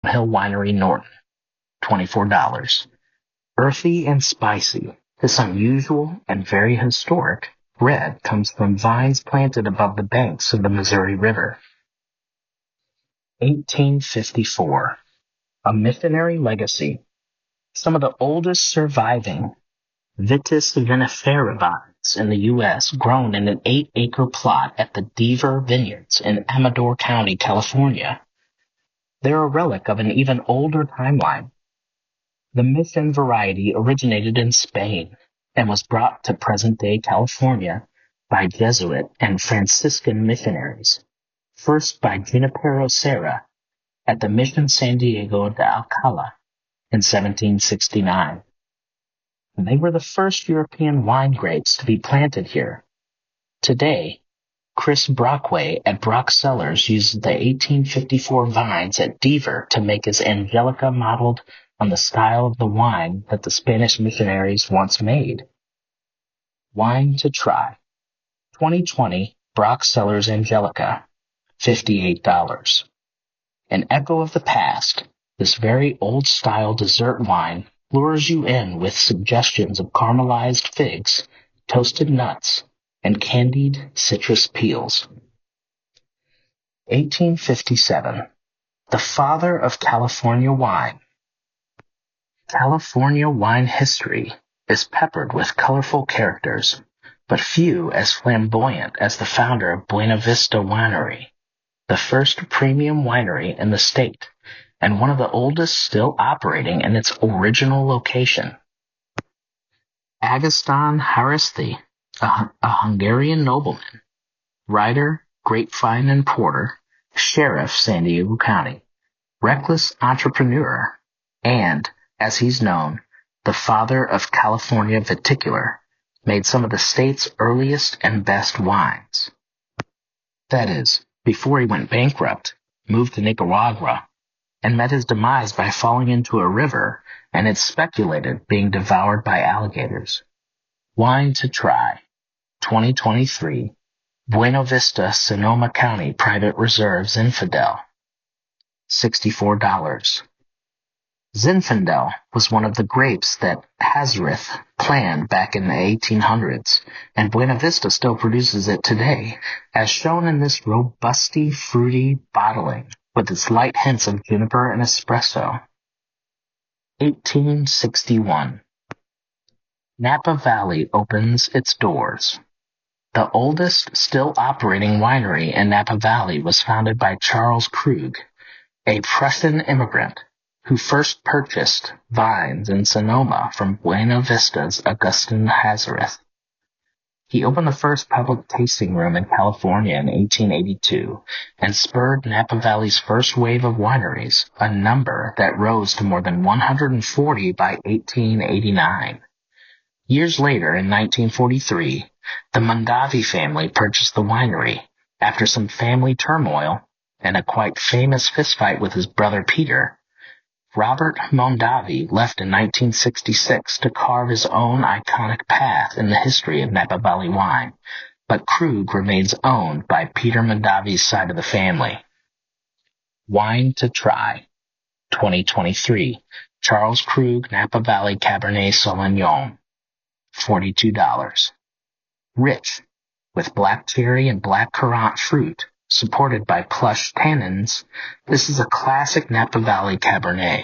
Hill Winery, Norton, $24. Earthy and spicy, this unusual and very historic red comes from vines planted above the banks of the Missouri River. 1854. A missionary legacy. Some of the oldest surviving Vitis vinifera vines in the U.S. grown in an 8-acre plot at the Deaver Vineyards in Amador County, California. They're a relic of an even older timeline. The Mission variety originated in Spain and was brought to present-day California by Jesuit and Franciscan missionaries, first by Junipero Serra at the Mission San Diego de Alcala in 1769. They were the first European wine grapes to be planted here. Today, Chris Brockway at Brock Cellars uses the 1854 vines at Deaver to make his Angelica modeled on the style of the wine that the Spanish missionaries once made. Wine to try. 2020 Brock Cellars Angelica, $58. An echo of the past, this very old-style dessert wine lures you in with suggestions of caramelized figs, toasted nuts, and candied citrus peels. 1857. The father of California wine. California wine history is peppered with colorful characters, but few as flamboyant as the founder of Buena Vista Winery, the first premium winery in the state, and one of the oldest still operating in its original location. Agustin Haristi, a Hungarian nobleman, writer, grapevine importer, sheriff, San Diego County, reckless entrepreneur, and, as he's known, the father of California viticulture, made some of the state's earliest and best wines. That is, before he went bankrupt, moved to Nicaragua, and met his demise by falling into a river, and it's speculated being devoured by alligators. Wine to try. 2023. Buena Vista, Sonoma County Private Reserve Zinfandel, $64. Zinfandel was one of the grapes that Hazelrigg planned back in the 1800s, and Buena Vista still produces it today, as shown in this robusty, fruity bottling with its light hints of juniper and espresso. 1861. Napa Valley opens its doors. The oldest still operating winery in Napa Valley was founded by Charles Krug, a Prussian immigrant who first purchased vines in Sonoma from Buena Vista's Augustin Hazelrigg. He opened the first public tasting room in California in 1882 and spurred Napa Valley's first wave of wineries, a number that rose to more than 140 by 1889. Years later, in 1943, the Mondavi family purchased the winery after some family turmoil and a quite famous fistfight with his brother Peter. Robert Mondavi left in 1966 to carve his own iconic path in the history of Napa Valley wine, but Krug remains owned by Peter Mondavi's side of the family. Wine to try. 2023. Charles Krug Napa Valley Cabernet Sauvignon, $42. Rich, with black cherry and black currant fruit, supported by plush tannins, this is a classic Napa Valley Cabernet.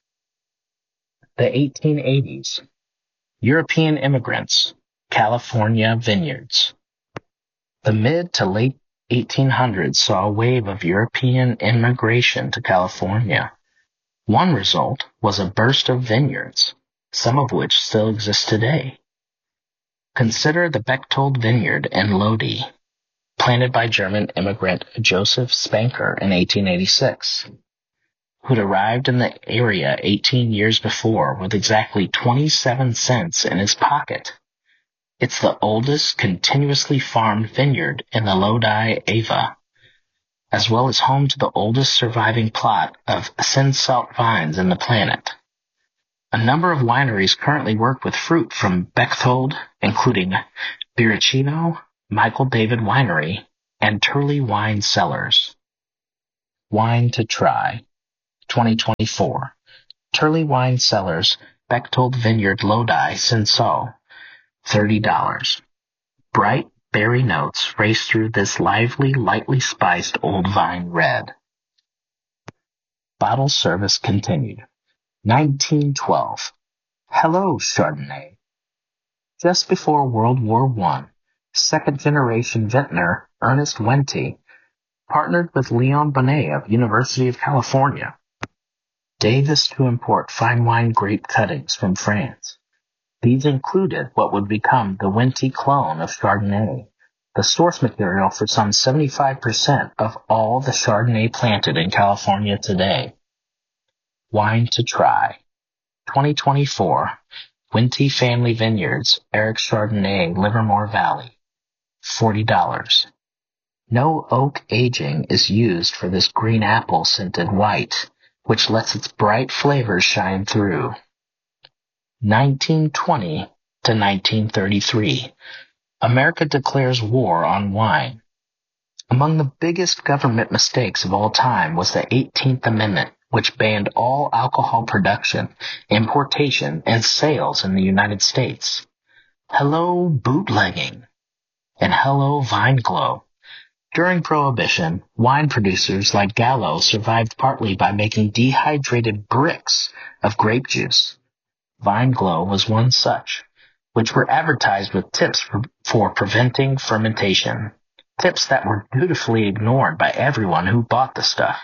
The 1880s. European immigrants, California vineyards. The mid to late 1800s saw a wave of European immigration to California. One result was a burst of vineyards, some of which still exist today. Consider the Bechtold Vineyard in Lodi, planted by German immigrant Joseph Spanker in 1886, who'd arrived in the area 18 years before with exactly 27 cents in his pocket. It's the oldest continuously farmed vineyard in the Lodi Ava, as well as home to the oldest surviving plot of Sinsalt vines in the planet. A number of wineries currently work with fruit from Bechtold, including Biricino, Michael David Winery, and Turley Wine Cellars. Wine to try. 2024. Turley Wine Cellars, Bechtold Vineyard Lodi, Cinsault, $30. Bright berry notes race through this lively, lightly spiced Old Vine Red. Bottle service continued. 1912. Hello, Chardonnay. Just before World War I, second-generation vintner Ernest Wente partnered with Leon Bonnet of University of California, Davis, to import fine wine grape cuttings from France. These included what would become the Wente clone of Chardonnay, the source material for some 75% of all the Chardonnay planted in California today. Wine to try. 2024. Wente Family Vineyards, Eric Chardonnay, Livermore Valley, $40. No oak aging is used for this green apple scented white, which lets its bright flavors shine through. 1920 to 1933. America declares war on wine. Among the biggest government mistakes of all time was the 18th Amendment, which banned all alcohol production, importation, and sales in the United States. Hello, bootlegging. And hello, Vine-Glo. During Prohibition, wine producers like Gallo survived partly by making dehydrated bricks of grape juice. Vine-Glo was one such, which were advertised with tips for preventing fermentation, tips that were dutifully ignored by everyone who bought the stuff.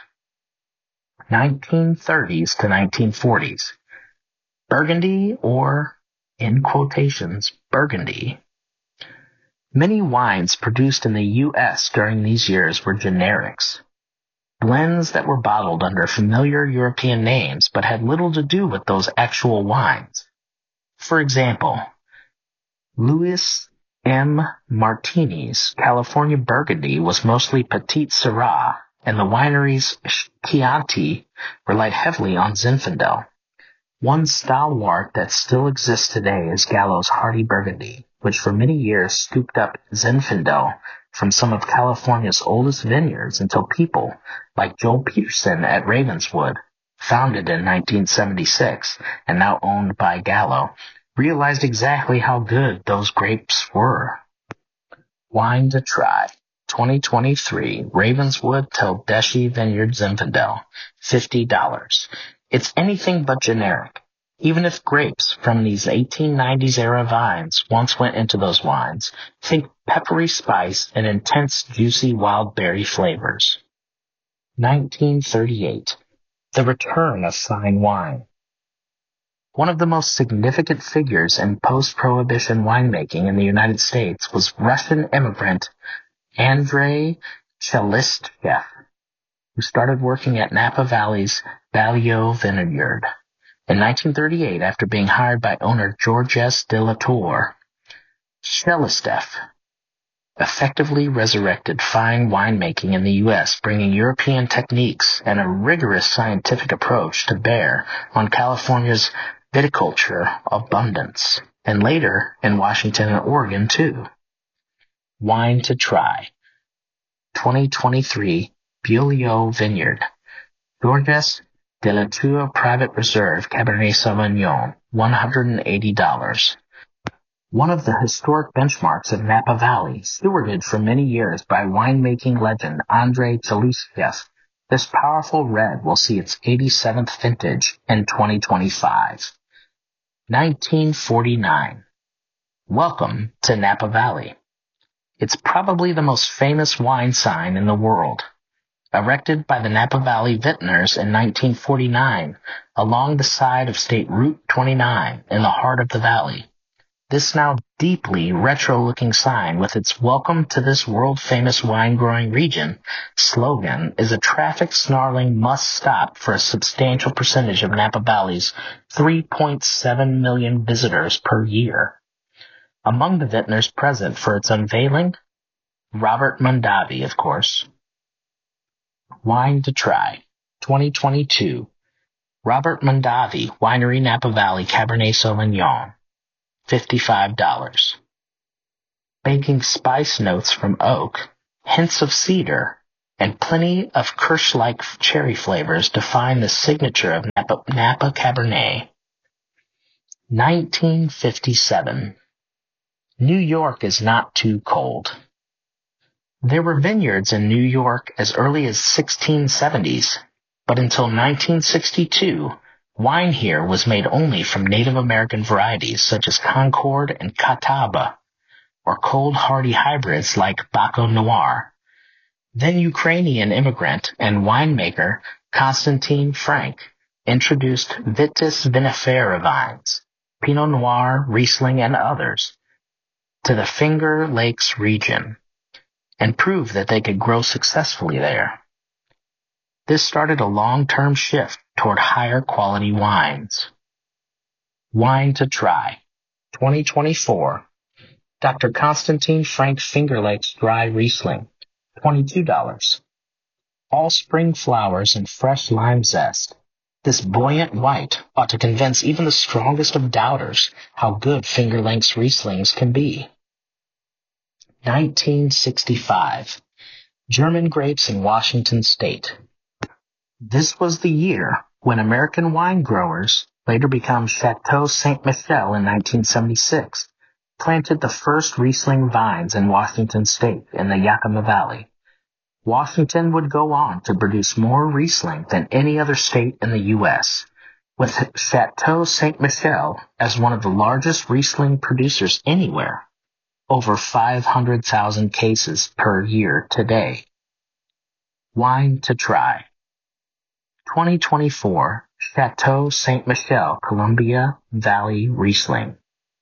1930s to 1940s. Burgundy, or, in quotations, Burgundy. Many wines produced in the U.S. during these years were generics, blends that were bottled under familiar European names but had little to do with those actual wines. For example, Louis M. Martini's California Burgundy was mostly Petite Sirah, and the winery's Chianti relied heavily on Zinfandel. One stalwart that still exists today is Gallo's Hardy Burgundy, which for many years scooped up Zinfandel from some of California's oldest vineyards until people like Joel Peterson at Ravenswood, founded in 1976 and now owned by Gallo, realized exactly how good those grapes were. Wine to try. 2023 Ravenswood Tedeschi Vineyard Zinfandel, $50. It's anything but generic. Even if grapes from these 1890s era vines once went into those wines, think peppery spice and intense juicy wild berry flavors. 1938. The return of fine wine. One of the most significant figures in post-Prohibition winemaking in the United States was Russian immigrant Andrei Chelistchev, who started working at Napa Valley's Balliol Vineyard. In 1938, after being hired by owner Georges de la Tour, Chelistchev effectively resurrected fine winemaking in the U.S., bringing European techniques and a rigorous scientific approach to bear on California's viticulture abundance, and later in Washington and Oregon, too. Wine to try. 2023 Beaulieu Vineyard, Georges de la Tour Private Reserve Cabernet Sauvignon, $180. One of the historic benchmarks of Napa Valley, stewarded for many years by winemaking legend Andrei Chelistchev, this powerful red will see its 87th vintage in 2025. 1949. Welcome to Napa Valley. It's probably the most famous wine sign in the world. Erected by the Napa Valley Vintners in 1949 along the side of State Route 29 in the heart of the valley. This now deeply retro-looking sign with its "Welcome to this world-famous wine-growing region" slogan is a traffic-snarling must-stop for a substantial percentage of Napa Valley's 3.7 million visitors per year. Among the vintners present for its unveiling, Robert Mondavi, of course. Wine to try. 2022. Robert Mondavi, Winery Napa Valley Cabernet Sauvignon, $55. Banking spice notes from oak, hints of cedar, and plenty of Kirsch-like cherry flavors define the signature of Napa Cabernet. 1957. New York is not too cold. There were vineyards in New York as early as 1670s, but until 1962, wine here was made only from Native American varieties such as Concord and Catawba, or cold hardy hybrids like Baco Noir. Then Ukrainian immigrant and winemaker Konstantin Frank introduced Vitis vinifera vines, Pinot Noir, Riesling, and others to the Finger Lakes region and proved that they could grow successfully there. This started a long-term shift toward higher quality wines. Wine to try. 2024. Dr. Konstantin Frank Finger Lakes Dry Riesling, $22. All spring flowers and fresh lime zest. This buoyant white ought to convince even the strongest of doubters how good Finger Lakes Rieslings can be. 1965. German grapes in Washington State. This was the year when American wine growers, later become Chateau Ste. Michelle in 1976, planted the first Riesling vines in Washington State in the Yakima Valley. Washington would go on to produce more Riesling than any other state in the U.S., with Chateau Ste. Michelle as one of the largest Riesling producers anywhere, over 500,000 cases per year today. Wine to try. 2024 Chateau Ste. Michelle Columbia Valley Riesling,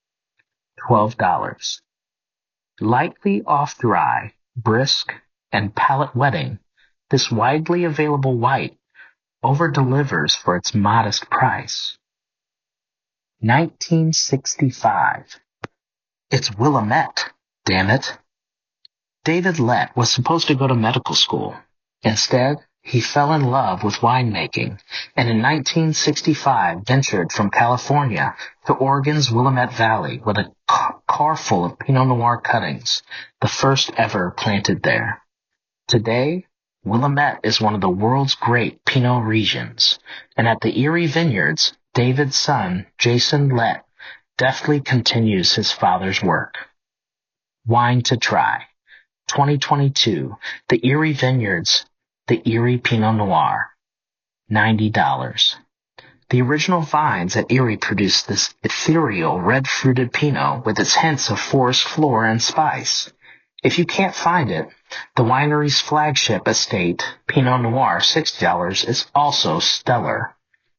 $12. Lightly off-dry, brisk, and palate-wetting, this widely available white over-delivers for its modest price. 1965. It's Willamette, damn it. David Lett was supposed to go to medical school. Instead, he fell in love with winemaking, and in 1965 ventured from California to Oregon's Willamette Valley with a car full of Pinot Noir cuttings, the first ever planted there. Today, Willamette is one of the world's great Pinot regions, and at the Erie Vineyards, David's son, Jason Lett, deftly continues his father's work. Wine to try. 2022, the Erie Vineyards, the Erie Pinot Noir, $90. The original vines at Erie produced this ethereal red-fruited Pinot with its hints of forest floor and spice. If you can't find it, the winery's flagship estate, Pinot Noir, $6, is also stellar.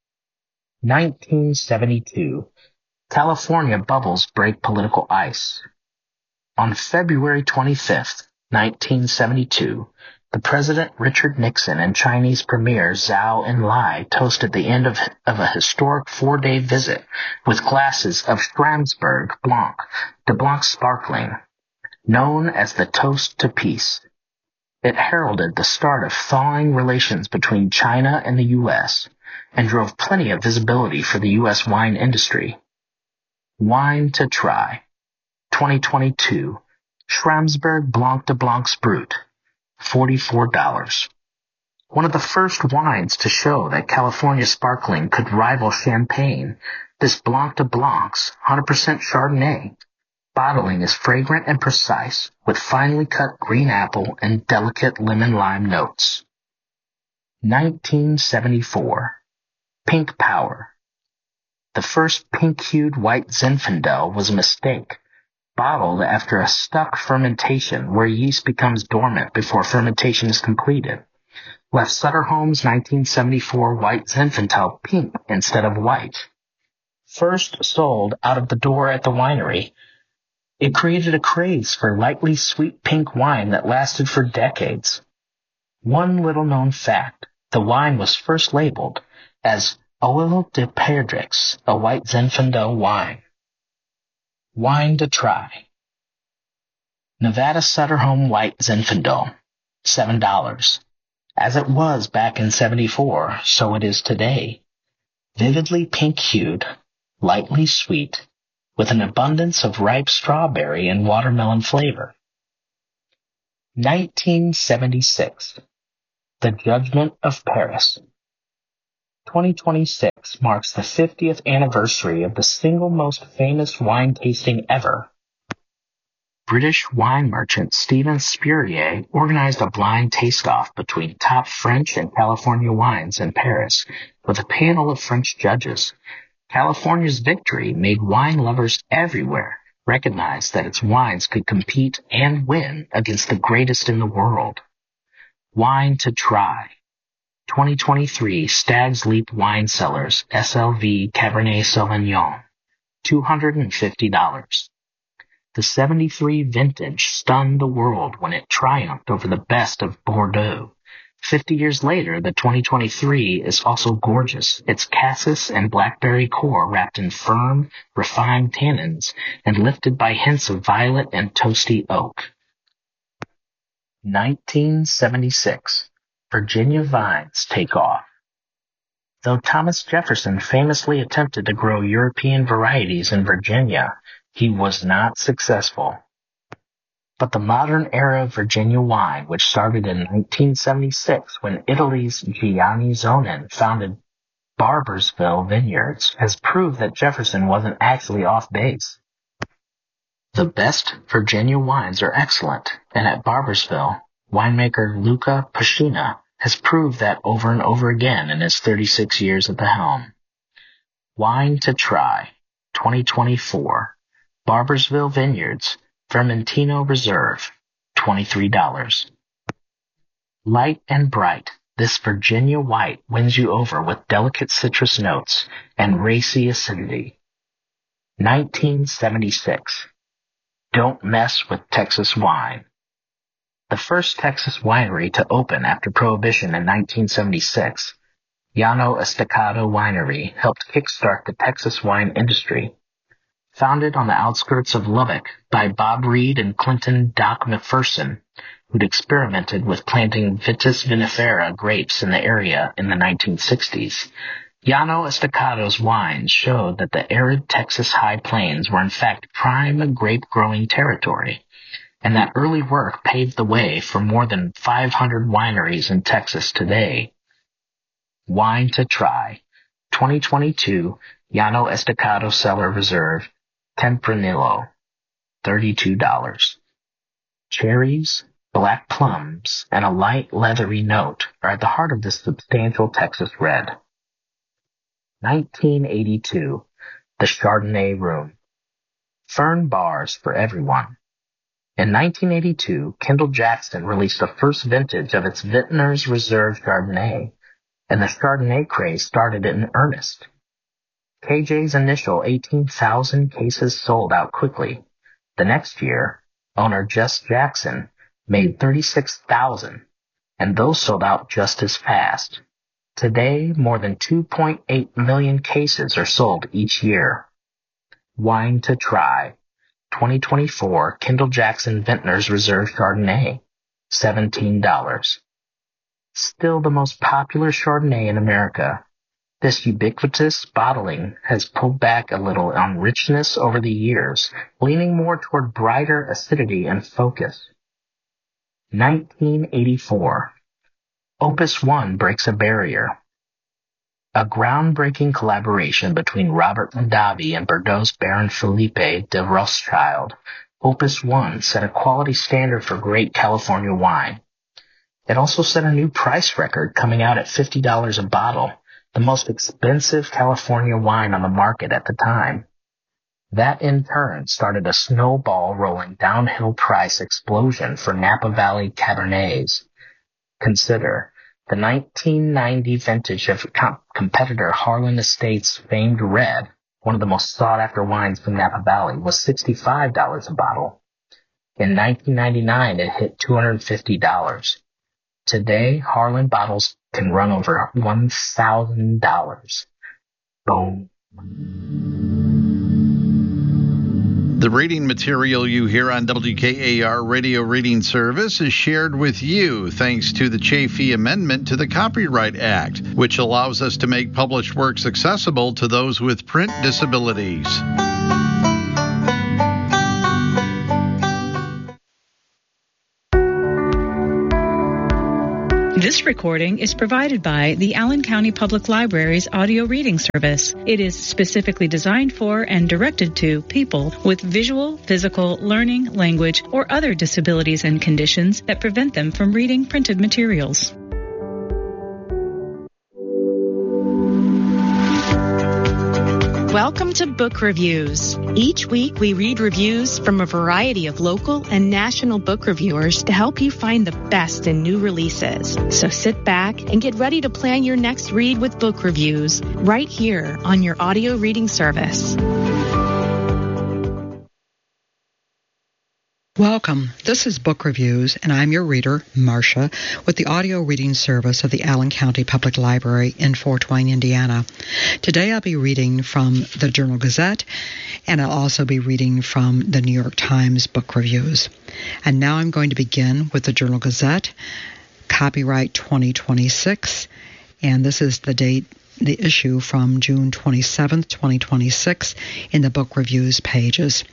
1972. California bubbles break political ice. On February 25th, 1972, the President Richard Nixon and Chinese Premier Zhou Enlai toasted the end of a historic 4-day visit with glasses of Schramsberg Blanc, de Blanc Sparkling, known as the Toast to Peace. It heralded the start of thawing relations between China and the U.S. and drove plenty of visibility for the U.S. wine industry. Wine to try. 2022, Schramsberg Blanc de Blancs Brut, $44. One of the first wines to show that California sparkling could rival champagne, this Blanc de Blancs, 100% Chardonnay. Bottling is fragrant and precise, with finely cut green apple and delicate lemon-lime notes. 1974. Pink Power. The first pink-hued white Zinfandel was a mistake, bottled after a stuck fermentation where yeast becomes dormant before fermentation is completed, left Sutter Home's 1974 white Zinfandel pink instead of white. First sold out of the door at the winery, it created a craze for lightly sweet pink wine that lasted for decades. One little-known fact, the wine was first labeled as Oil de Perdrix, a white Zinfandel wine. Wine to try. Nevada Sutter Home White Zinfandel, $7. As it was back in '74, so it is today. Vividly pink-hued, lightly sweet, with an abundance of ripe strawberry and watermelon flavor. 1976. The Judgment of Paris. 2026 marks the 50th anniversary of the single most famous wine tasting ever. British wine merchant Steven Spurrier organized a blind taste-off between top French and California wines in Paris with a panel of French judges. California's victory made wine lovers everywhere recognize that its wines could compete and win against the greatest in the world. Wine to Try. 2023 Stag's Leap Wine Cellars SLV Cabernet Sauvignon, $250. The 73 vintage stunned the world when it triumphed over the best of Bordeaux. 50 years later, the 2023 is also gorgeous, its cassis and blackberry core wrapped in firm, refined tannins and lifted by hints of violet and toasty oak. 1976. Virginia vines take off. Though Thomas Jefferson famously attempted to grow European varieties in Virginia, he was not successful. But the modern era of Virginia wine, which started in 1976 when Italy's Gianni Zonin founded Barboursville Vineyards, has proved that Jefferson wasn't actually off base. The best Virginia wines are excellent, and at Barboursville, winemaker Luca Pacina has proved that over and over again in his 36 years at the helm. Wine to Try, 2024. Barboursville Vineyards, Vermentino Reserve, $23. Light and bright, this Virginia white wins you over with delicate citrus notes and racy acidity. 1976. Don't mess with Texas wine. The first Texas winery to open after Prohibition in 1976, Llano Estacado Winery helped kickstart the Texas wine industry. Founded on the outskirts of Lubbock by Bob Reed and Clinton Doc McPherson, who'd experimented with planting Vitis vinifera grapes in the area in the 1960s, Llano Estacado's wines showed that the arid Texas high plains were in fact prime grape-growing territory, and that early work paved the way for more than 500 wineries in Texas today. Wine to Try, 2022 Llano Estacado Cellar Reserve, Tempranillo, $32. Cherries, black plums, and a light leathery note are at the heart of this substantial Texas red. 1982, the Chardonnay Room. Fern bars for everyone. In 1982, Kendall Jackson released the first vintage of its Vintner's Reserve Chardonnay, and the Chardonnay craze started in earnest. KJ's initial 18,000 cases sold out quickly. The next year, owner Jess Jackson made 36,000, and those sold out just as fast. Today, more than 2.8 million cases are sold each year. Wine to Try, 2024 Kendall Jackson Vintner's Reserve Chardonnay, $17. Still the most popular Chardonnay in America. This ubiquitous bottling has pulled back a little on richness over the years, leaning more toward brighter acidity and focus. 1984. Opus One breaks a barrier. A groundbreaking collaboration between Robert Mondavi and Bordeaux's Baron Philippe de Rothschild, Opus One set a quality standard for great California wine. It also set a new price record, coming out at $50 a bottle, the most expensive California wine on the market at the time. That in turn started a snowball rolling downhill price explosion for Napa Valley Cabernets. Consider the 1990 vintage of competitor Harlan Estates' famed Red, one of the most sought-after wines from Napa Valley, was $65 a bottle. In 1999, it hit $250. Today, Harlan bottles can run over $1,000. Boom. The reading material you hear on WKAR Radio Reading Service is shared with you thanks to the Chafee Amendment to the Copyright Act, which allows us to make published works accessible to those with print disabilities. This This recording is provided by the Allen County Public Library's audio reading service. It is specifically designed for and directed to people with visual, physical, learning, language, or other disabilities and conditions that prevent them from reading printed materials. Welcome to Book Reviews. Each week we read reviews from a variety of local and national book reviewers to help you find the best in new releases. So sit back and get ready to plan your next read with Book Reviews right here on your audio reading service. Welcome. This is Book Reviews, and I'm your reader, Marcia, with the audio reading service of the Allen County Public Library in Fort Wayne, Indiana. Today I'll be reading from the Journal-Gazette, and I'll also be reading from the New York Times Book Reviews. And now I'm going to begin with the Journal-Gazette, copyright 2026, and this is the issue from June 27th, 2026, in the Book Reviews pages.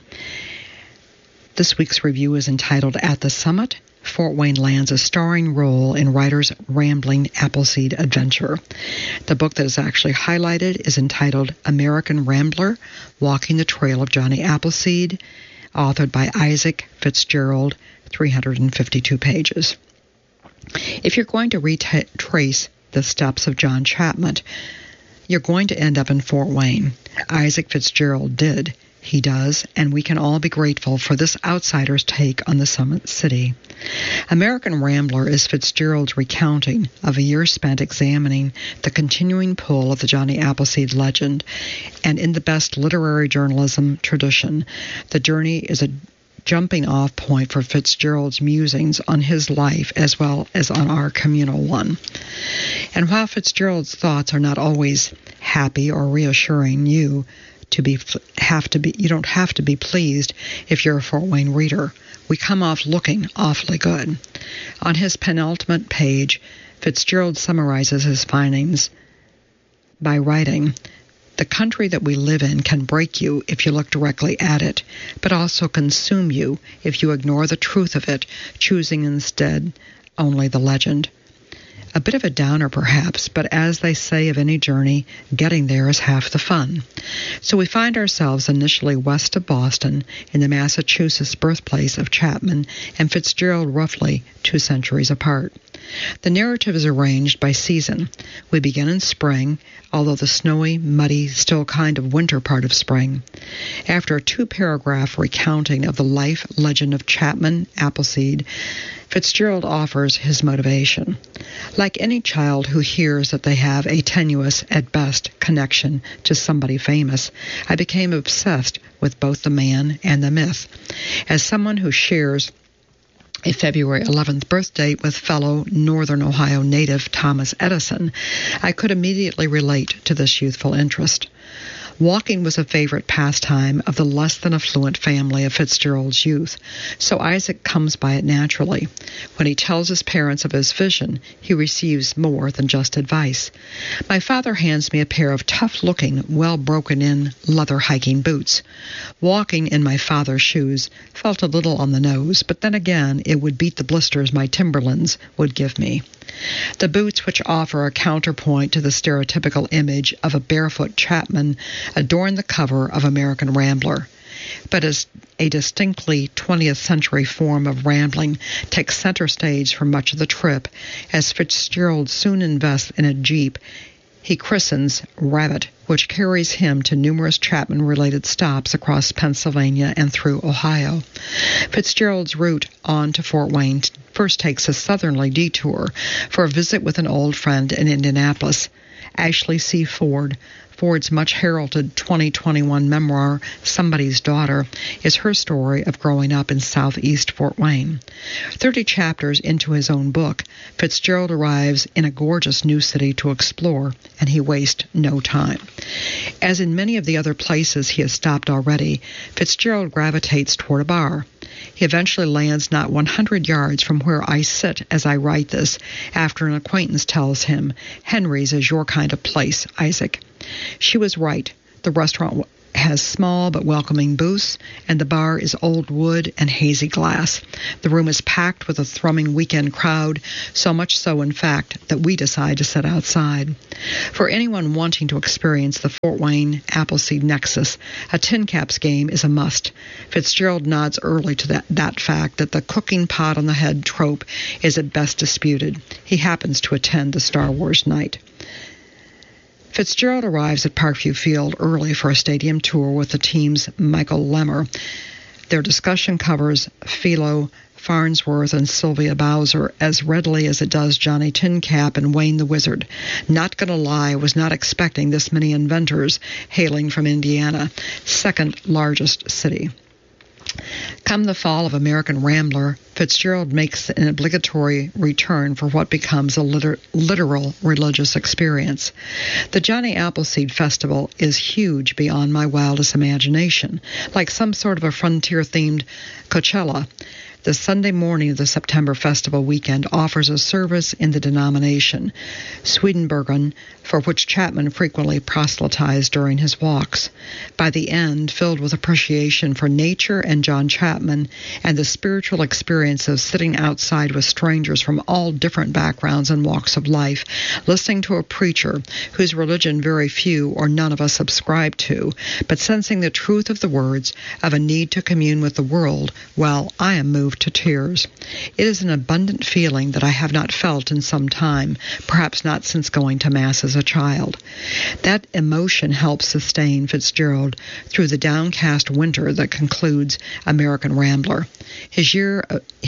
This week's review is entitled At the Summit, Fort Wayne lands a starring role in writer's rambling Appleseed adventure. The book that is actually highlighted is entitled American Rambler, Walking the Trail of Johnny Appleseed, authored by Isaac Fitzgerald, 352 pages. If you're going to retrace the steps of John Chapman, you're going to end up in Fort Wayne. Isaac Fitzgerald did. He does, and we can all be grateful for this outsider's take on the Summit City. American Rambler is Fitzgerald's recounting of a year spent examining the continuing pull of the Johnny Appleseed legend, and in the best literary journalism tradition, the journey is a jumping-off point for Fitzgerald's musings on his life as well as on our communal one. And while Fitzgerald's thoughts are not always happy or reassuring, you don't have to be pleased if you're a Fort Wayne reader. We come off looking awfully good. On his penultimate page, Fitzgerald summarizes his findings by writing, "The country that we live in can break you if you look directly at it, but also consume you if you ignore the truth of it, choosing instead only the legend." A bit of a downer, perhaps, but as they say of any journey, getting there is half the fun. So we find ourselves initially west of Boston, in the Massachusetts birthplace of Chapman, and Fitzgerald roughly 2 centuries apart. The narrative is arranged by season. We begin in spring, although the snowy, muddy, still kind of winter part of spring. After a 2-paragraph recounting of the life legend of Chapman Appleseed, Fitzgerald offers his motivation. Like any child who hears that they have a tenuous, at best, connection to somebody famous, I became obsessed with both the man and the myth. As someone who shares a February 11th birth date with fellow Northern Ohio native Thomas Edison, I could immediately relate to this youthful interest. Walking was a favorite pastime of the less than affluent family of Fitzgerald's youth, so Isaac comes by it naturally. When he tells his parents of his vision, he receives more than just advice. My father hands me a pair of tough-looking, well-broken-in leather hiking boots. Walking in my father's shoes felt a little on the nose, but then again it would beat the blisters my Timberlands would give me. The boots, which offer a counterpoint to the stereotypical image of a barefoot Chapman, adorn the cover of American Rambler. But as a distinctly 20th century form of rambling takes center stage for much of the trip, as Fitzgerald soon invests in a Jeep he christens Rabbit, which carries him to numerous Chapman-related stops across Pennsylvania and through Ohio. Fitzgerald's route on to Fort Wayne first takes a southerly detour for a visit with an old friend in Indianapolis, Ashley C. Ford. Ford's much-heralded 2021 memoir, Somebody's Daughter, is her story of growing up in southeast Fort Wayne. 30 chapters into his own book, Fitzgerald arrives in a gorgeous new city to explore, and he wastes no time. As in many of the other places he has stopped already, Fitzgerald gravitates toward a bar. He eventually lands not 100 yards from where I sit as I write this, after an acquaintance tells him, "Henry's is your kind of place, Isaac." She was right. The restaurant has small but welcoming booths, and the bar is old wood and hazy glass. The room is packed with a thrumming weekend crowd, so much so, in fact, that we decide to sit outside. For anyone wanting to experience the Fort Wayne Appleseed Nexus, a Tin Caps game is a must. Fitzgerald nods early to that fact that the cooking pot on the head trope is at best disputed. He happens to attend the Star Wars night. Fitzgerald arrives at Parkview Field early for a stadium tour with the team's Michael Lemmer. Their discussion covers Philo Farnsworth and Sylvia Bowser as readily as it does Johnny Tin Cap and Wayne the Wizard. Not gonna lie, I was not expecting this many inventors hailing from Indiana, second largest city. Come the fall of American Rambler, Fitzgerald makes an obligatory return for what becomes a literal religious experience. The Johnny Appleseed Festival is huge beyond my wildest imagination, like some sort of a frontier-themed Coachella. The Sunday morning of the September festival weekend offers a service in the denomination, Swedenborgen, for which Chapman frequently proselytized during his walks. By the end, filled with appreciation for nature and John Chapman and the spiritual experience of sitting outside with strangers from all different backgrounds and walks of life, listening to a preacher whose religion very few or none of us subscribe to, but sensing the truth of the words of a need to commune with the world, well, I am moved to tears. It is an abundant feeling that I have not felt in some time, perhaps not since going to Mass as a child. That emotion helps sustain Fitzgerald through the downcast winter that concludes American Rambler. His year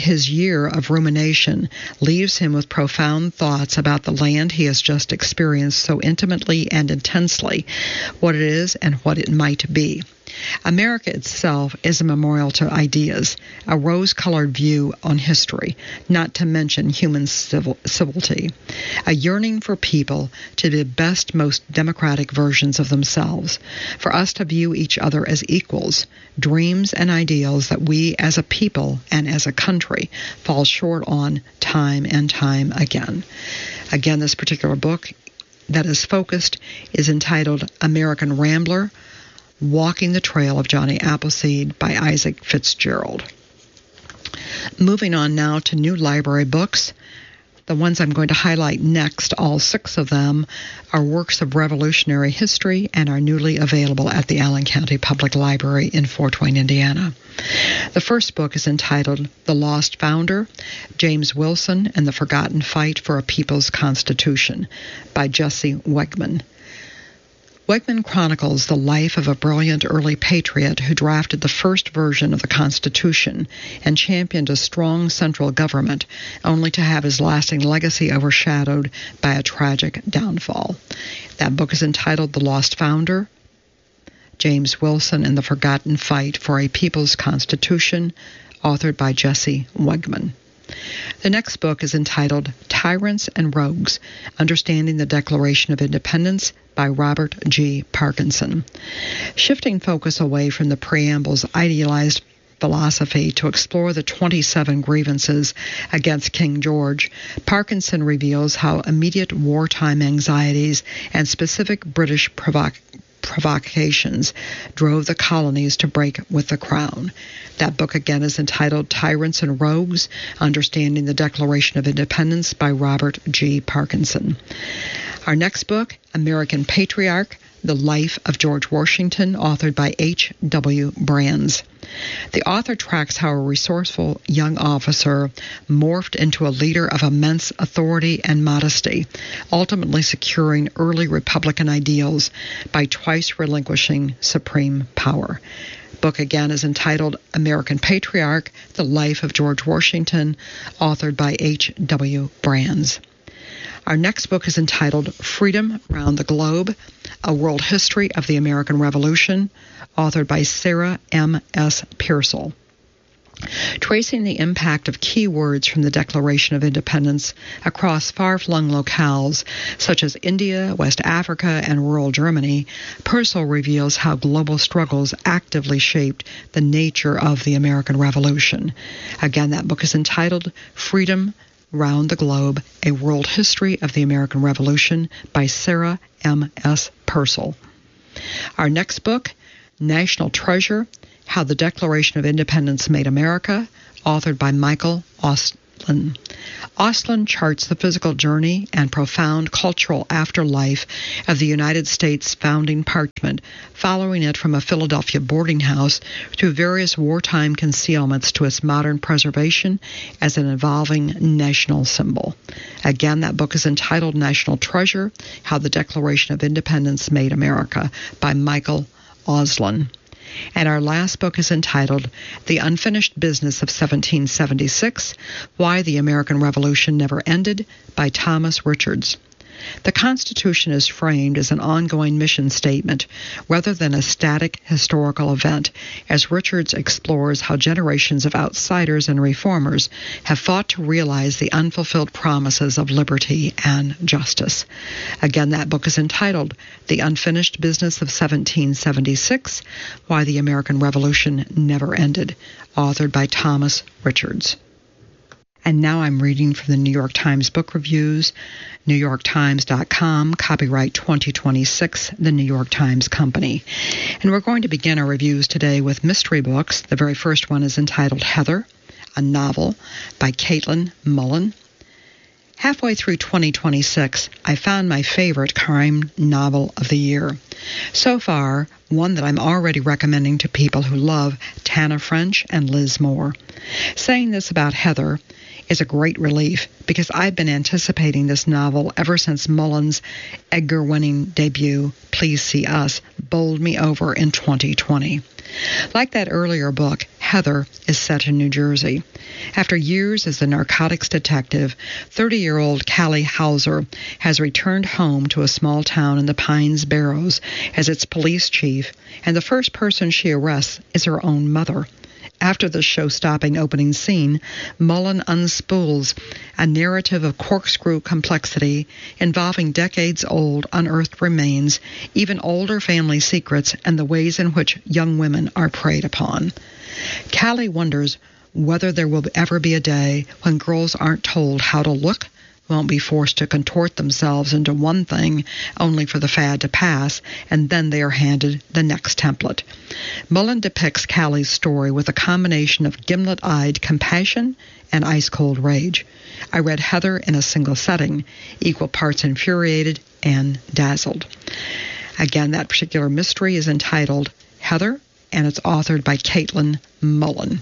of rumination leaves him with profound thoughts about the land he has just experienced so intimately and intensely, what it is and what it might be. America itself is a memorial to ideas, a rose-colored view on history, not to mention human civility, a yearning for people to be the best, most democratic versions of themselves, for us to view each other as equals, dreams and ideals that we as a people and as a country fall short on time and time again. Again, this particular book that is focused is entitled American Rambler, Walking the Trail of Johnny Appleseed by Isaac Fitzgerald. Moving on now to new library books. The ones I'm going to highlight next, all 6 of them, are works of revolutionary history and are newly available at the Allen County Public Library in Fort Wayne, Indiana. The first book is entitled The Lost Founder, James Wilson and the Forgotten Fight for a People's Constitution by Jesse Wegman. Wegman chronicles the life of a brilliant early patriot who drafted the first version of the Constitution and championed a strong central government, only to have his lasting legacy overshadowed by a tragic downfall. That book is entitled The Lost Founder, James Wilson and the Forgotten Fight for a People's Constitution, authored by Jesse Wegman. The next book is entitled Tyrants and Rogues, Understanding the Declaration of Independence by Robert G. Parkinson. Shifting focus away from the preamble's idealized philosophy to explore the 27 grievances against King George, Parkinson reveals how immediate wartime anxieties and specific British provocations drove the colonies to break with the crown. That book again is entitled Tyrants and Rogues, Understanding the Declaration of Independence by Robert G. Parkinson. Our next book, American Patriarch, The Life of George Washington, authored by H.W. Brands. The author tracks how a resourceful young officer morphed into a leader of immense authority and modesty, ultimately securing early Republican ideals by twice relinquishing supreme power. Book again is entitled American Patriarch, The Life of George Washington, authored by H.W. Brands. Our next book is entitled Freedom Round the Globe, A World History of the American Revolution, authored by Sarah M.S. Pearsall. Tracing the impact of key words from the Declaration of Independence across far-flung locales such as India, West Africa, and rural Germany, Pearsall reveals how global struggles actively shaped the nature of the American Revolution. Again, that book is entitled Freedom Round the Globe, A World History of the American Revolution by Sarah M.S. Pearsall. Our next book, National Treasure, How the Declaration of Independence Made America, authored by Michael Ostlund. Ostlund charts the physical journey and profound cultural afterlife of the United States founding parchment, following it from a Philadelphia boarding house through various wartime concealments to its modern preservation as an evolving national symbol. Again, that book is entitled National Treasure, How the Declaration of Independence Made America by Michael Ostlund. And our last book is entitled The Unfinished Business of 1776, Why the American Revolution Never Ended by Thomas Richards. The Constitution is framed as an ongoing mission statement rather than a static historical event, as Richards explores how generations of outsiders and reformers have fought to realize the unfulfilled promises of liberty and justice. Again, that book is entitled The Unfinished Business of 1776, Why the American Revolution Never Ended, authored by Thomas Richards. And now I'm reading from the New York Times Book Reviews, NewYorkTimes.com, copyright 2026, The New York Times Company. And we're going to begin our reviews today with mystery books. The very first one is entitled Heather, a novel by Caitlin Mullen. Halfway through 2026, I found my favorite crime novel of the year. So far, one that I'm already recommending to people who love Tana French and Liz Moore. Saying this about Heather is a great relief because I've been anticipating this novel ever since Mullen's Edgar-winning debut, Please See Us, bowled me over in 2020. Like that earlier book, Heather is set in New Jersey. After years as a narcotics detective, 30-year-old Callie Hauser has returned home to a small town in the Pines Barrows as its police chief, and the first person she arrests is her own mother. After the show-stopping opening scene, Mullen unspools a narrative of corkscrew complexity involving decades-old unearthed remains, even older family secrets, and the ways in which young women are preyed upon. Callie wonders whether there will ever be a day when girls aren't told how to look, won't be forced to contort themselves into one thing only for the fad to pass, and then they are handed the next template. Mullen depicts Callie's story with a combination of gimlet-eyed compassion and ice-cold rage. I read Heather in a single setting, equal parts infuriated and dazzled. Again, that particular mystery is entitled Heather, and it's authored by Caitlin Mullen.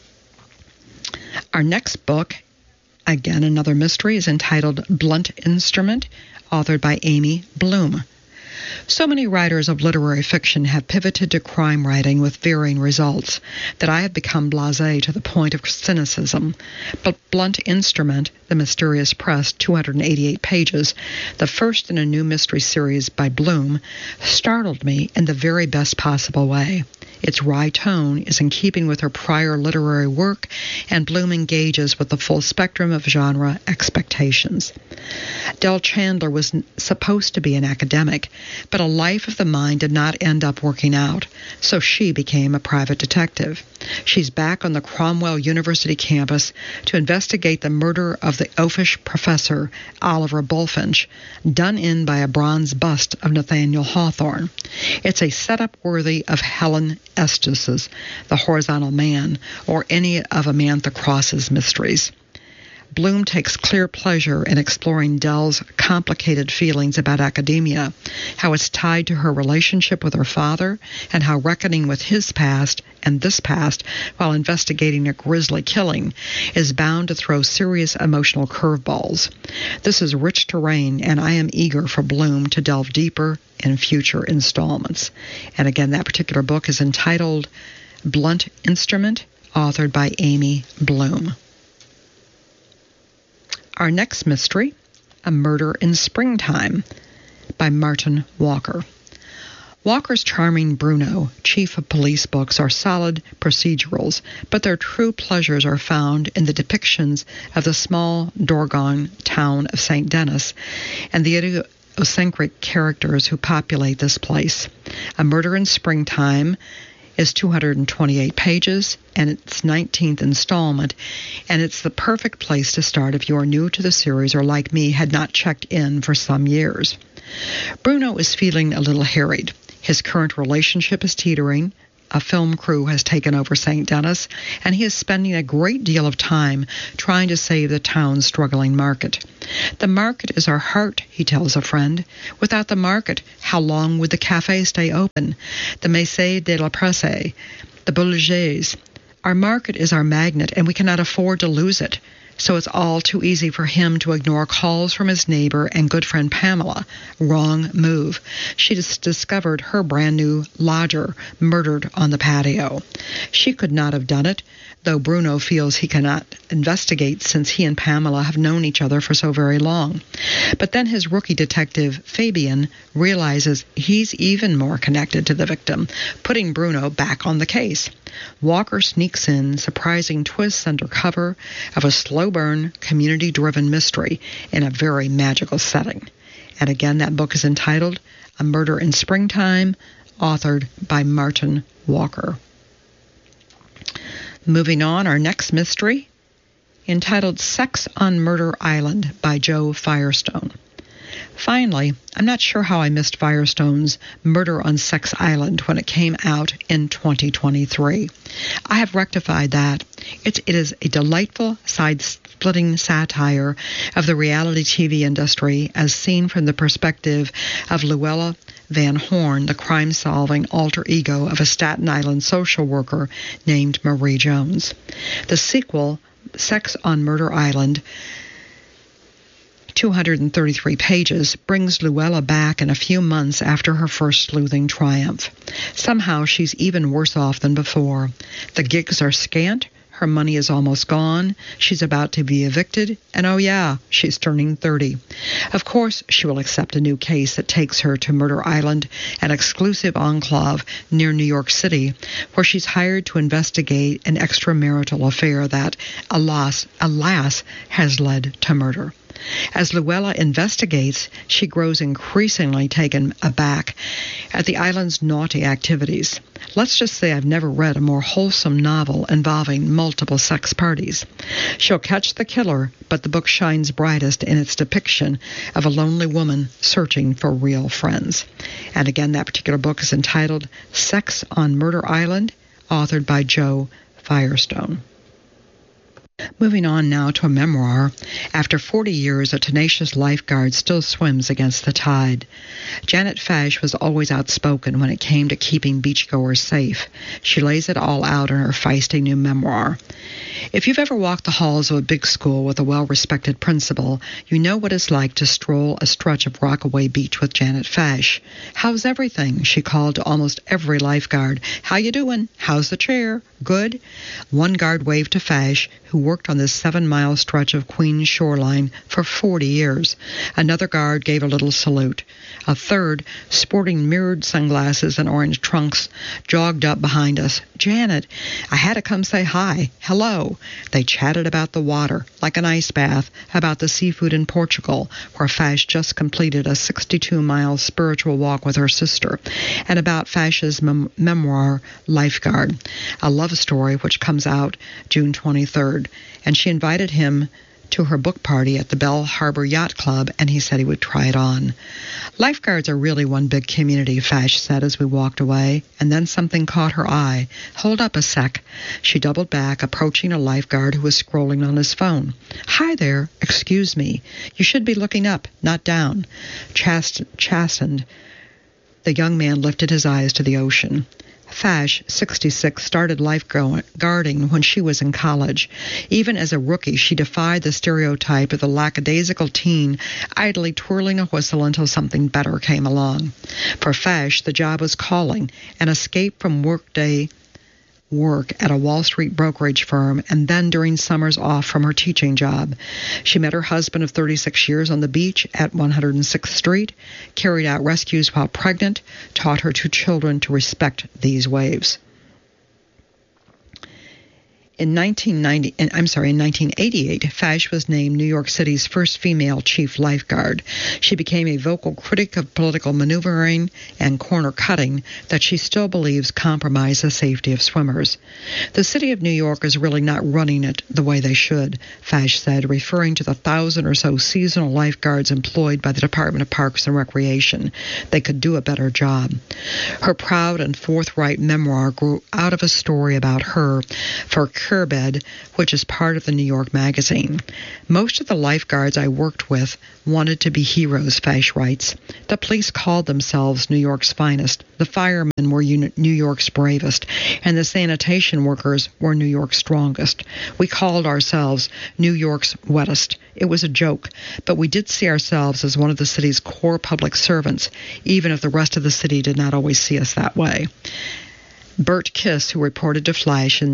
Our next book, again, another mystery, is entitled Blunt Instrument, authored by Amy Bloom. So many writers of literary fiction have pivoted to crime writing with varying results that I have become blasé to the point of cynicism. But Blunt Instrument, The Mysterious Press, 288 pages, the first in a new mystery series by Bloom, startled me in the very best possible way. Its wry tone is in keeping with her prior literary work, and Bloom engages with the full spectrum of genre expectations. Del Chandler was supposed to be an academic, but a life of the mind did not end up working out, so she became a private detective. She's back on the Cromwell University campus to investigate the murder of the oafish professor Oliver Bulfinch, done in by a bronze bust of Nathaniel Hawthorne. It's a setup worthy of Helen Estes' The Horizontal Man, or any of Amantha Cross's mysteries. Bloom takes clear pleasure in exploring Dell's complicated feelings about academia, how it's tied to her relationship with her father, and how reckoning with his past and this past while investigating a grisly killing is bound to throw serious emotional curveballs. This is rich terrain, and I am eager for Bloom to delve deeper in future installments. And again, that particular book is entitled Blunt Instrument, authored by Amy Bloom. Our next mystery, A Murder in Springtime, by Martin Walker. Walker's charming Bruno, chief of police books, are solid procedurals, but their true pleasures are found in the depictions of the small Dorgon town of St. Denis and the idiosyncratic characters who populate this place. A Murder in Springtime is 228 pages, and its 19th installment, and it's the perfect place to start if you are new to the series or, like me, had not checked in for some years. Bruno is feeling a little harried. His current relationship is teetering. A film crew has taken over St. Denis, and he is spending a great deal of time trying to save the town's struggling market. The market is our heart, he tells a friend. Without the market, how long would the cafe stay open? The Maison de la Presse, the Boulangers. Our market is our magnet, and we cannot afford to lose it. So it's all too easy for him to ignore calls from his neighbor and good friend Pamela. Wrong move. She just discovered her brand new lodger murdered on the patio. She could not have done it, though Bruno feels he cannot investigate since he and Pamela have known each other for so very long. But then his rookie detective, Fabian, realizes he's even more connected to the victim, putting Bruno back on the case. Walker sneaks in surprising twists under cover of a slow-burn, community-driven mystery in a very magical setting. And again, that book is entitled A Murder in Springtime, authored by Martin Walker. Moving on, our next mystery, entitled Sex on Murder Island by Joe Firestone. Finally, I'm not sure how I missed Firestone's Murder on Sex Island when it came out in 2023. I have rectified that. It is a delightful, side-splitting satire of the reality TV industry as seen from the perspective of Luella Van Horn, the crime-solving alter ego of a Staten Island social worker named Marie Jones. The sequel, Sex on Murder Island, 233 pages, brings Luella back in a few months after her first sleuthing triumph. Somehow she's even worse off than before. The gigs are scant, her money is almost gone, she's about to be evicted, and oh yeah, she's turning 30. Of course, she will accept a new case that takes her to Murder Island, an exclusive enclave near New York City, where she's hired to investigate an extramarital affair that, alas, has led to murder. As Luella investigates, she grows increasingly taken aback at the island's naughty activities. Let's just say I've never read a more wholesome novel involving multiple sex parties. She'll catch the killer, but the book shines brightest in its depiction of a lonely woman searching for real friends. And again, that particular book is entitled Sex on Murder Island, authored by Joe Firestone. Moving on now to a memoir. After 40 years, a tenacious lifeguard still swims against the tide. Janet Fash was always outspoken when it came to keeping beachgoers safe. She lays it all out in her feisty new memoir. If you've ever walked the halls of a big school with a well-respected principal, you know what it's like to stroll a stretch of Rockaway Beach with Janet Fash. "How's everything?" she called to almost every lifeguard. "How you doing? How's the chair? Good?" One guard waved to Fash, who worked on this 7-mile stretch of Queens shoreline for 40 years. Another guard gave a little salute. A third, sporting mirrored sunglasses and orange trunks, jogged up behind us. "Janet, I had to come say hi. Hello." They chatted about the water, like an ice bath, about the seafood in Portugal, where Fash just completed a 62-mile spiritual walk with her sister, and about Fash's memoir, Lifeguard, a love story which comes out June 23rd. And she invited him to her book party at the Bell Harbor Yacht Club, and he said he would try it on. "Lifeguards are really one big community," Fash said as we walked away, and then something caught her eye. "Hold up a sec." She doubled back, approaching a lifeguard who was scrolling on his phone. "Hi there, excuse me. You should be looking up, not down." Chastened, the young man lifted his eyes to the ocean. Fash, 66, started lifeguarding when she was in college. Even as a rookie, she defied the stereotype of the lackadaisical teen idly twirling a whistle until something better came along. For Fash, the job was calling, an escape from workday work at a Wall Street brokerage firm, and then during summers off from her teaching job. She met her husband of 36 years on the beach at 106th Street, carried out rescues while pregnant, taught her 2 children to respect these waves. In 1988, Fash was named New York City's first female chief lifeguard. She became a vocal critic of political maneuvering and corner cutting that she still believes compromise the safety of swimmers. The city of New York is really not running it the way they should, Fash said, referring to the 1,000 or so seasonal lifeguards employed by the Department of Parks and Recreation. They could do a better job. Her proud and forthright memoir grew out of a story about her for Curbed, which is part of the New York Magazine. Most of the lifeguards I worked with wanted to be heroes, Fash writes. The police called themselves New York's finest, the firemen were New York's bravest, and the sanitation workers were New York's strongest. We called ourselves New York's wettest. It was a joke, but we did see ourselves as one of the city's core public servants, even if the rest of the city did not always see us that way. Bert Kiss, who reported to Fash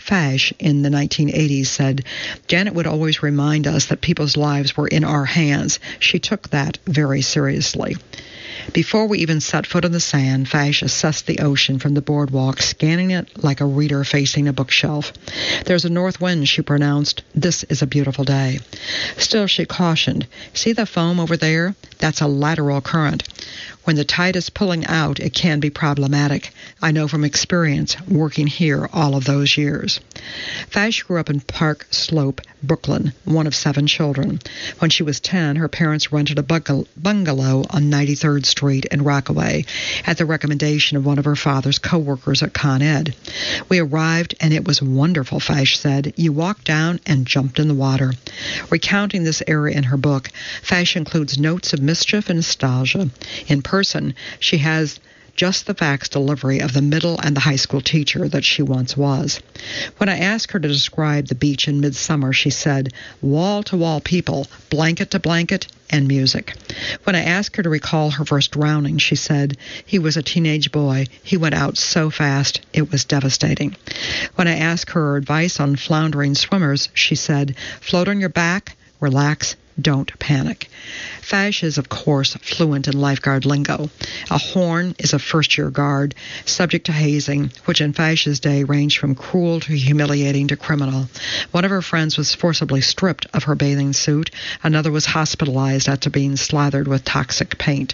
in the 1980s, said, Janet would always remind us that people's lives were in our hands. She took that very seriously. Before we even set foot in the sand, Fash assessed the ocean from the boardwalk, scanning it like a reader facing a bookshelf. There's a north wind, she pronounced. This is a beautiful day. Still, she cautioned, see the foam over there? That's a lateral current. When the tide is pulling out, it can be problematic. I know from experience, working here all of those years. Fash grew up in Park Slope, Brooklyn, one of 7 children. When she was 10, her parents rented a bungalow on 93rd Street in Rockaway at the recommendation of one of her father's co-workers at Con Ed. We arrived, and it was wonderful, Fash said. You walked down and jumped in the water. Recounting this era in her book, Fash includes notes of mischief and nostalgia. In person, she has just the facts delivery of the middle and the high school teacher that she once was. When I asked her to describe the beach in midsummer, she said, wall-to-wall people, blanket to blanket, and music. When I asked her to recall her first drowning, she said, he was a teenage boy. He went out so fast, it was devastating. When I asked her advice on floundering swimmers, she said, float on your back, relax, don't panic. Fash is, of course, fluent in lifeguard lingo. A horn is a first-year guard, subject to hazing, which in Fash's day ranged from cruel to humiliating to criminal. One of her friends was forcibly stripped of her bathing suit. Another was hospitalized after being slathered with toxic paint.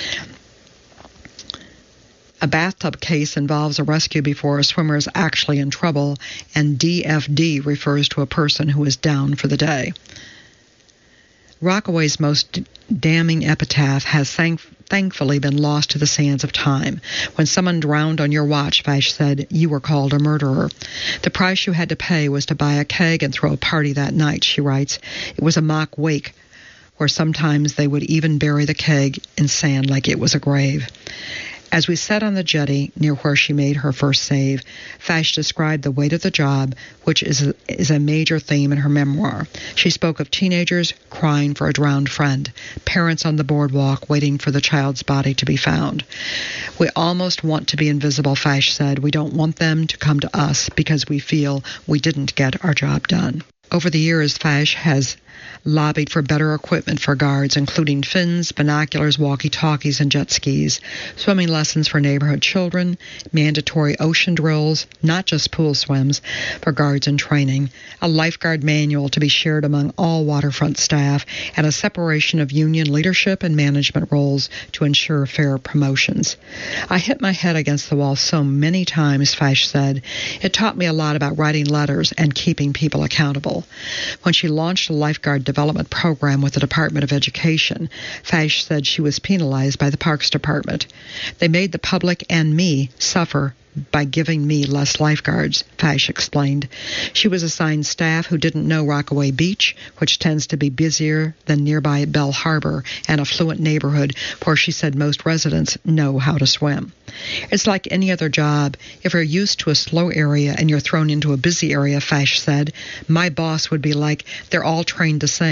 A bathtub case involves a rescue before a swimmer is actually in trouble, and DFD refers to a person who is down for the day. Rockaway's most damning epitaph has thankfully been lost to the sands of time. When someone drowned on your watch, Fash said, you were called a murderer. The price you had to pay was to buy a keg and throw a party that night, she writes. It was a mock wake, where sometimes they would even bury the keg in sand like it was a grave. As we sat on the jetty near where she made her first save, Fash described the weight of the job, which is a major theme in her memoir. She spoke of teenagers crying for a drowned friend, parents on the boardwalk waiting for the child's body to be found. We almost want to be invisible, Fash said. We don't want them to come to us because we feel we didn't get our job done. Over the years, Fash has lobbied for better equipment for guards, including fins, binoculars, walkie-talkies, and jet skis, swimming lessons for neighborhood children, mandatory ocean drills, not just pool swims, for guards in training, a lifeguard manual to be shared among all waterfront staff, and a separation of union leadership and management roles to ensure fair promotions. I hit my head against the wall so many times, Fash said. It taught me a lot about writing letters and keeping people accountable. When she launched a lifeguard development program with the Department of Education, Fash said she was penalized by the Parks Department. They made the public and me suffer by giving me less lifeguards, Fash explained. She was assigned staff who didn't know Rockaway Beach, which tends to be busier than nearby Bell Harbor, an affluent neighborhood where she said most residents know how to swim. It's like any other job. If you're used to a slow area and you're thrown into a busy area, Fash said, my boss would be like, they're all trained the same.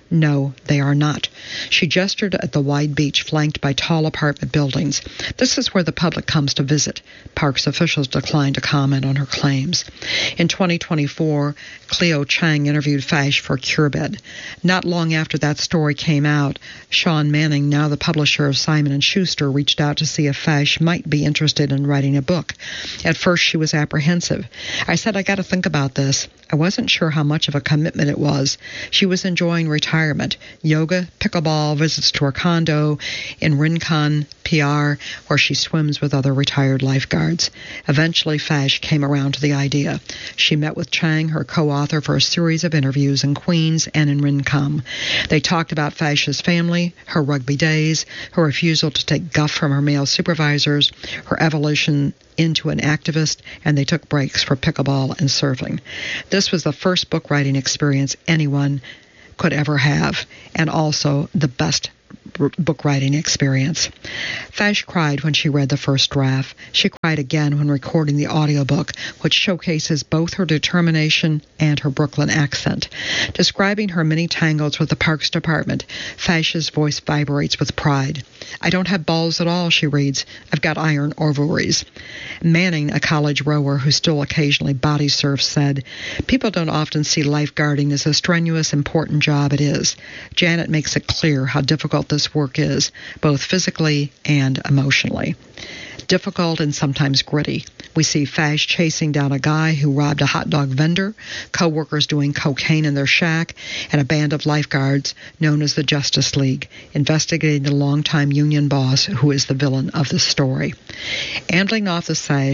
No, they are not. She gestured at the wide beach flanked by tall apartment buildings. This is where the public comes to visit. Parks officials declined to comment on her claims. In 2024, Cleo Chang interviewed Fash for Curebed. Not long after that story came out, Sean Manning, now the publisher of Simon & Schuster, reached out to see if Fash might be interested in writing a book. At first, she was apprehensive. I said, I got to think about this. I wasn't sure how much of a commitment it was. She was enjoying retirement, yoga, pickleball, visits to her condo in Rincon, PR, where she swims with other retired lifeguards. Eventually, Fash came around to the idea. She met with Chang, her co-author, for a series of interviews in Queens and in Rincon. They talked about Fash's family, her rugby days, her refusal to take guff from her male supervisors, her evolution into an activist, and they took breaks for pickleball and surfing. This was the first book writing experience anyone could ever have, and also the best book writing experience. Fash cried when she read the first draft. She cried again when recording the audiobook, which showcases both her determination and her Brooklyn accent. Describing her many tangles with the Parks Department, Fash's voice vibrates with pride. I don't have balls at all, she reads. I've got iron ovaries. Manning, a college rower who still occasionally body surfs, said, people don't often see lifeguarding as a strenuous, important job it is. Janet makes it clear how difficult this work is, both physically and emotionally. Difficult and sometimes gritty. We see Fash chasing down a guy who robbed a hot dog vendor, co-workers doing cocaine in their shack, and a band of lifeguards known as the Justice League, investigating the longtime union boss who is the villain of the story. Ambling off the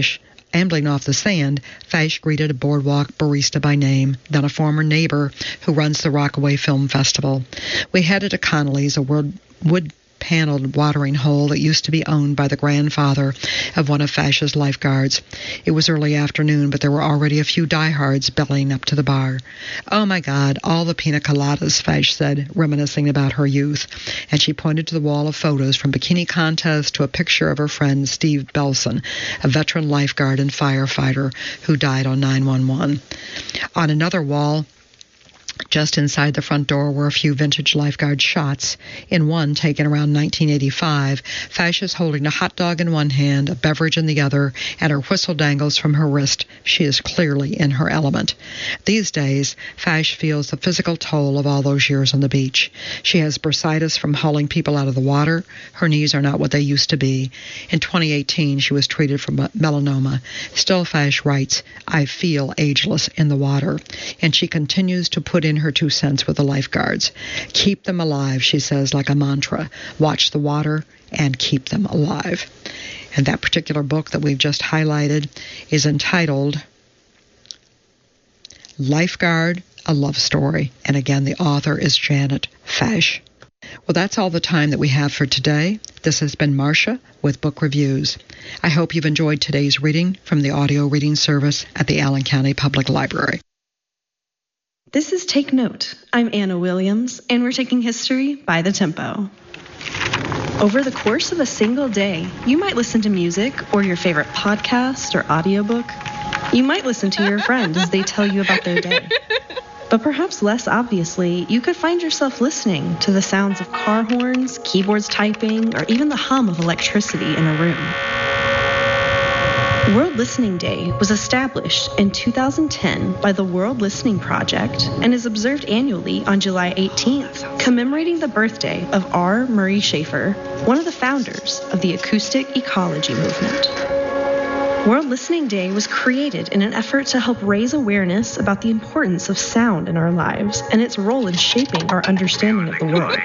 sand, Fash greeted a boardwalk barista by name, then a former neighbor who runs the Rockaway Film Festival. We headed to Connolly's, a wood-paneled watering hole that used to be owned by the grandfather of one of Fash's lifeguards. It was early afternoon, but there were already a few diehards bellying up to the bar. Oh my God, all the pina coladas, Fash said, reminiscing about her youth, and she pointed to the wall of photos from bikini contests to a picture of her friend Steve Belson, a veteran lifeguard and firefighter who died on 9/11. On another wall, just inside the front door were a few vintage lifeguard shots. In one, taken around 1985, Fash is holding a hot dog in one hand, a beverage in the other, and her whistle dangles from her wrist. She is clearly in her element. These days, Fash feels the physical toll of all those years on the beach. She has bursitis from hauling people out of the water. Her knees are not what they used to be. In 2018, she was treated for melanoma. Still, Fash writes, I feel ageless in the water. And she continues to put in her 2 cents with the lifeguards. Keep them alive, she says, like a mantra. Watch the water and keep them alive. And that particular book that we've just highlighted is entitled Lifeguard, A Love Story. And again, the author is Janet Fash. Well, that's all the time that we have for today. This has been Marcia with Book Reviews. I hope you've enjoyed today's reading from the audio reading service at the Allen County Public Library. This is Take Note. I'm Anna Williams, and we're taking history by the tempo. Over the course of a single day, you might listen to music or your favorite podcast or audiobook. You might listen to your friend as they tell you about their day. But perhaps less obviously, you could find yourself listening to the sounds of car horns, keyboards typing, or even the hum of electricity in a room. World Listening Day was established in 2010 by the World Listening Project and is observed annually on July 18th, commemorating the birthday of R. Murray Schafer, one of the founders of the acoustic ecology movement. World Listening Day was created in an effort to help raise awareness about the importance of sound in our lives and its role in shaping our understanding of the world.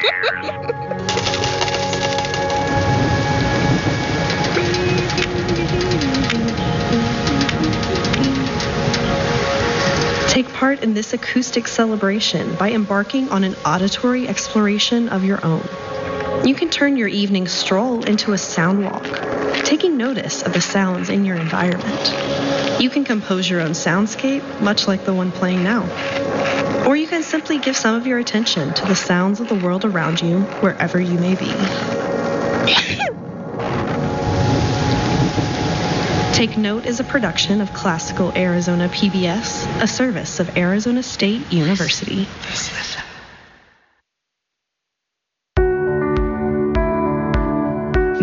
Take part in this acoustic celebration by embarking on an auditory exploration of your own. You can turn your evening stroll into a sound walk, taking notice of the sounds in your environment. You can compose your own soundscape, much like the one playing now. Or you can simply give some of your attention to the sounds of the world around you, wherever you may be. Take Note is a production of Classical Arizona PBS, a service of Arizona State University.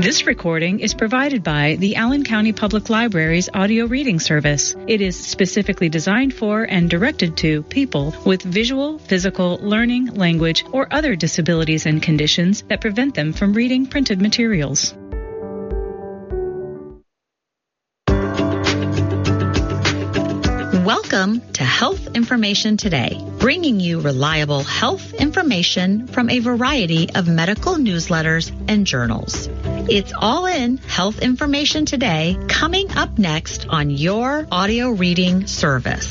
This recording is provided by the Allen County Public Library's audio reading service. It is specifically designed for and directed to people with visual, physical, learning, language, or other disabilities and conditions that prevent them from reading printed materials. Welcome to Health Information Today, bringing you reliable health information from a variety of medical newsletters and journals. It's all in Health Information Today, coming up next on your audio reading service.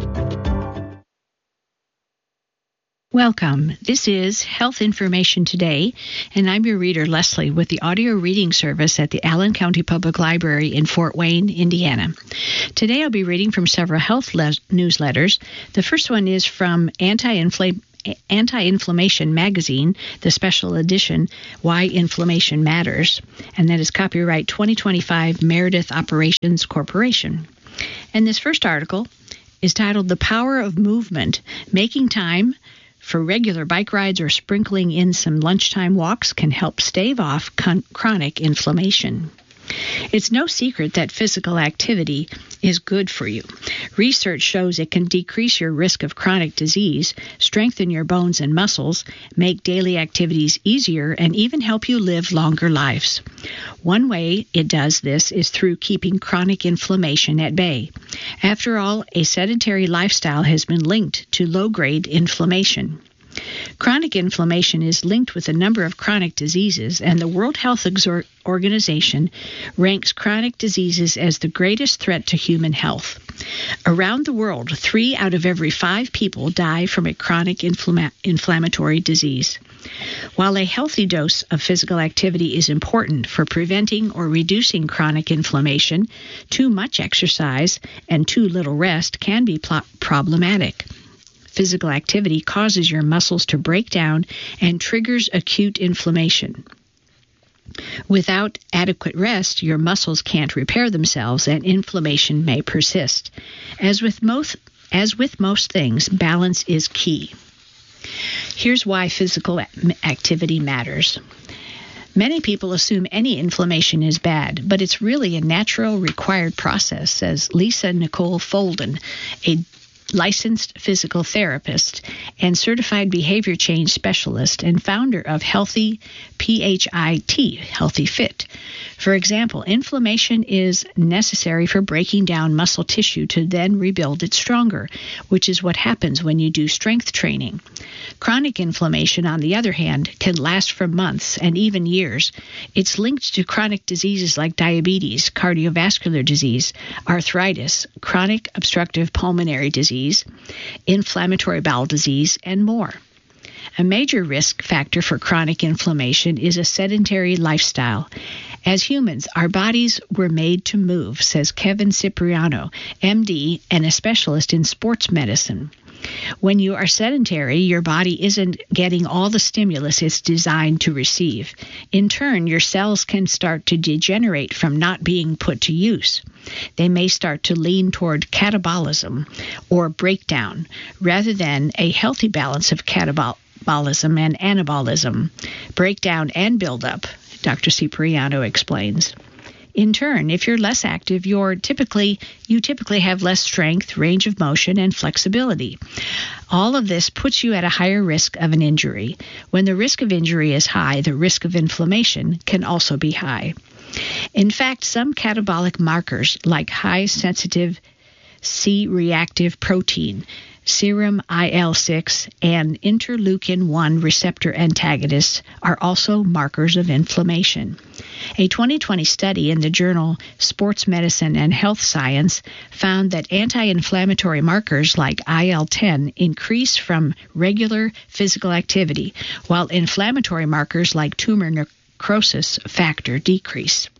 Welcome. This is Health Information Today, and I'm your reader, Leslie, with the audio reading service at the Allen County Public Library in Fort Wayne, Indiana. Today I'll be reading from several health newsletters. The first one is from Anti-Inflammation Magazine, the special edition, Why Inflammation Matters, and that is copyright 2025 Meredith Operations Corporation. And this first article is titled The Power of Movement, Making Time for regular bike rides or sprinkling in some lunchtime walks can help stave off chronic inflammation. It's no secret that physical activity is good for you. Research shows it can decrease your risk of chronic disease, strengthen your bones and muscles, make daily activities easier, and even help you live longer lives. One way it does this is through keeping chronic inflammation at bay. After all, a sedentary lifestyle has been linked to low-grade inflammation. Chronic inflammation is linked with a number of chronic diseases, and the World Health Organization ranks chronic diseases as the greatest threat to human health. Around the world, 3 out of every 5 people die from a chronic inflammatory disease. While a healthy dose of physical activity is important for preventing or reducing chronic inflammation, too much exercise and too little rest can be problematic. Physical activity causes your muscles to break down and triggers acute inflammation. Without adequate rest, your muscles can't repair themselves and inflammation may persist. As with most things, balance is key. Here's why physical activity matters. Many people assume any inflammation is bad, but it's really a natural, required process, says Lisa Nicole Folden, a licensed physical therapist and certified behavior change specialist and founder of Healthy PHIT, Healthy Fit. For example, inflammation is necessary for breaking down muscle tissue to then rebuild it stronger, which is what happens when you do strength training. Chronic inflammation, on the other hand, can last for months and even years. It's linked to chronic diseases like diabetes, cardiovascular disease, arthritis, chronic obstructive pulmonary disease, inflammatory bowel disease, and more. A major risk factor for chronic inflammation is a sedentary lifestyle. As humans, our bodies were made to move, says Kevin Cipriano, MD, and a specialist in sports medicine. When you are sedentary, your body isn't getting all the stimulus it's designed to receive. In turn, your cells can start to degenerate from not being put to use. They may start to lean toward catabolism or breakdown rather than a healthy balance of catabolism and anabolism, breakdown and buildup, Dr. Cipriano explains. In turn, if you're less active, you typically have less strength, range of motion, and flexibility. All of this puts you at a higher risk of an injury. When the risk of injury is high, the risk of inflammation can also be high. In fact, some catabolic markers like high-sensitive C-reactive protein, serum IL-6, and interleukin-1 receptor antagonists are also markers of inflammation. A 2020 study in the journal Sports Medicine and Health Science found that anti-inflammatory markers like IL-10 increase from regular physical activity, while inflammatory markers like tumor necrosis factor decrease.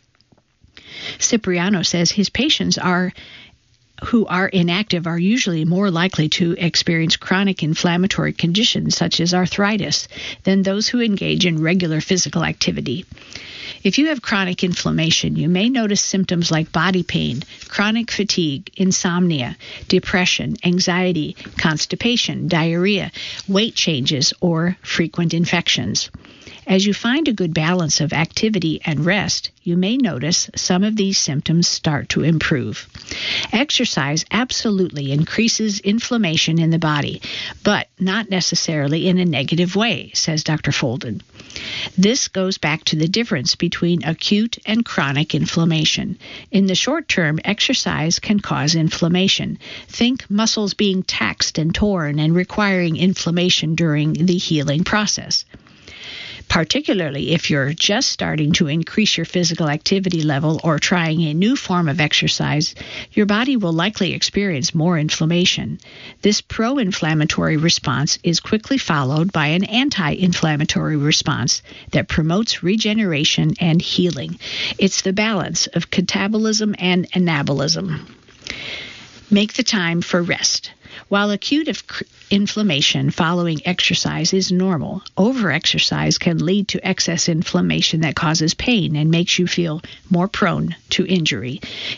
Cipriano says his patients who are inactive are usually more likely to experience chronic inflammatory conditions such as arthritis than those who engage in regular physical activity. If you have chronic inflammation, you may notice symptoms like body pain, chronic fatigue, insomnia, depression, anxiety, constipation, diarrhea, weight changes, or frequent infections. As you find a good balance of activity and rest, you may notice some of these symptoms start to improve. Exercise absolutely increases inflammation in the body, but not necessarily in a negative way, says Dr. Folden. This goes back to the difference between acute and chronic inflammation. In the short term, exercise can cause inflammation. Think muscles being taxed and torn and requiring inflammation during the healing process. Particularly if you're just starting to increase your physical activity level or trying a new form of exercise, your body will likely experience more inflammation. This pro-inflammatory response is quickly followed by an anti-inflammatory response that promotes regeneration and healing. It's the balance of catabolism and anabolism. Make the time for rest. While acute inflammation following exercise is normal, overexercise can lead to excess inflammation that causes pain and makes you feel more prone to injury.